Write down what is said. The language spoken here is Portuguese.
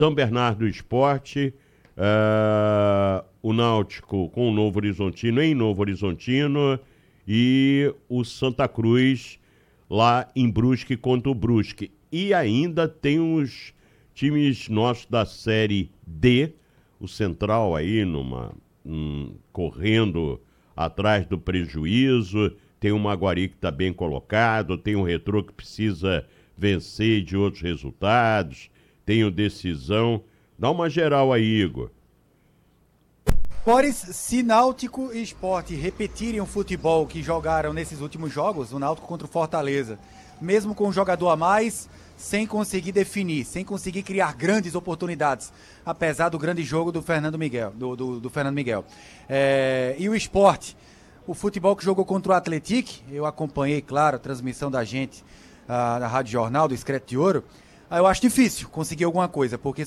São Bernardo do Sport, o Náutico com o Novo Horizontino em Novo Horizontino e o Santa Cruz lá em Brusque contra o Brusque. E ainda tem os times nossos da Série D, o Central aí correndo atrás do prejuízo, tem o Maguari que está bem colocado, tem o Retrô que precisa vencer de outros resultados, tem o Decisão. Dá uma geral aí, Igor. Boris, se Náutico e Sport repetirem o futebol que jogaram nesses últimos jogos, o Náutico contra o Fortaleza, mesmo com um jogador a mais, sem conseguir definir, sem conseguir criar grandes oportunidades, apesar do grande jogo do Fernando Miguel, do Fernando Miguel. E o Sport, o futebol que jogou contra o Atlético, eu acompanhei, claro, a transmissão da gente, da Rádio Jornal, do Excreto de Ouro, eu acho difícil conseguir alguma coisa, porque